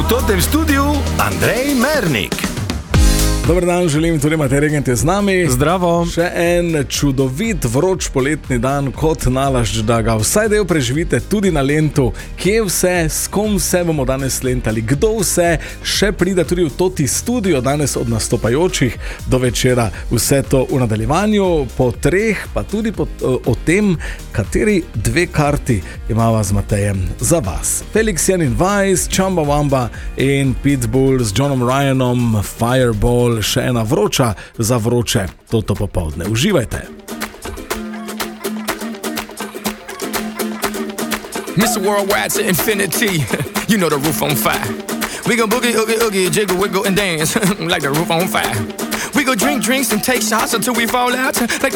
tem studiu Andrej Mernik. Dober dan, želim tudi imate regente z nami. Zdravo. Še en čudovit vroč poletni dan, kot nalašč, da ga vsaj del preživite tudi na Lentu. Kje vse, s kom vse bomo danes lentali, kdo vse še pride tudi v toti studio danes od nastopajočih do večera. Vse to v nadaljevanju, po treh, pa tudi o tem, kateri dve karti imava z Matejem za vas. Felix Jan in Weiss, Chumbawamba in Pitbull z Johnom Ryanom, Fireball. Še ena vroča za vroče toto popoldne. Uživajte. Mr. Worldwide to infinity, you know the roof on fire. We go boogie, oogie, oogie, jiggle, wiggle and dance like the roof on fire. We go drink drinks and take shots until we fall out like the